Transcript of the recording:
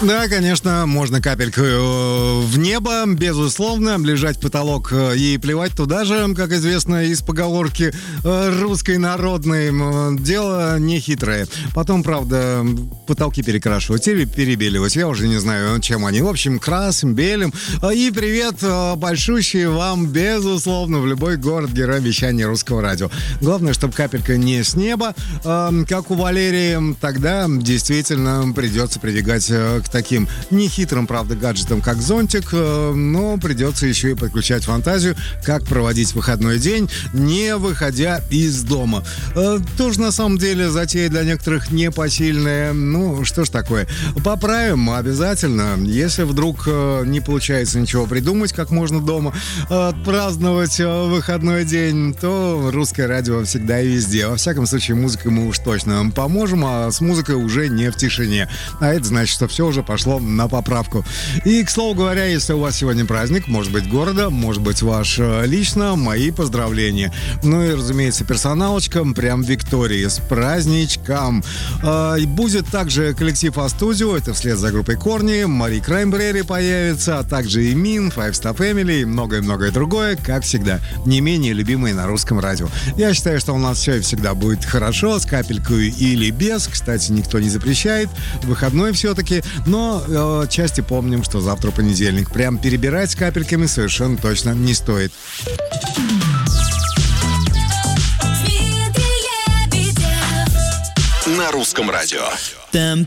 Да, конечно, можно капелькой в небо, безусловно, лежать в потолок и плевать туда же, как известно из поговорки русской народной. Дело не хитрое. Потом, правда, потолки перекрашивать или перебеливать. Я уже не знаю, чем они. В общем, красим, белим. И привет большущий вам, безусловно, в любой город, герой вещания русского радио. Главное, чтобы капелька не с неба, как у Валерии. Тогда действительно придется прибегать к таким нехитрым, правда, гаджетам, как зонтик, но придется еще и подключать фантазию, как проводить выходной день, не выходя из дома. Тоже, на самом деле, затея для некоторых непосильная. Ну, что ж такое. Поправим обязательно. Если вдруг не получается ничего придумать, как можно дома праздновать выходной день, то русское радио всегда и везде. Во всяком случае, музыкой мы уж точно поможем, а с музыкой уже не в тишине. А это значит, что все уже пошло на поправку. И, к слову говоря, если у вас сегодня праздник, может быть, города, может быть, ваш лично, мои поздравления. Ну и, разумеется, персоналочка, прям Виктории, с праздничком. Будет также коллектив А-студио, это вслед за группой Корни, Мари Краймбрери появится, а также и Мин, Five Star Family и многое-многое другое, как всегда, не менее любимые на русском радио. Я считаю, что у нас все и всегда будет хорошо, с капелькой или без. Кстати, никто не запрещает, выходной все-таки, но части помним, что завтра понедельник. Прям перебирать с капельками совершенно точно не стоит. На русском радио.